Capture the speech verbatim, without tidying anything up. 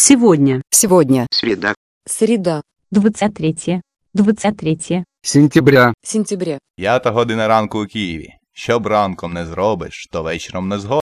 Сегодня. Сегодня. Среда. Среда. двадцять третє. двадцять третє. Сентября. Сентября. П'ята година ранку у Києві. Що б ранком не зробиш, то вечором не згодиш.